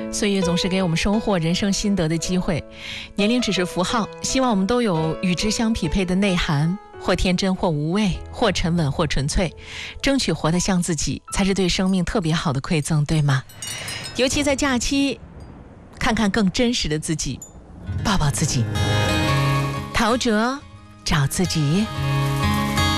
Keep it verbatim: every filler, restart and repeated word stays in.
岁月总是给我们收获人生心得的机会，年龄只是符号，希望我们都有与之相匹配的内涵，或天真或无畏，或沉稳或纯粹，争取活得像自己，才是对生命特别好的馈赠，对吗？尤其在假期，看看更真实的自己，抱抱自己。陶喆，找自己。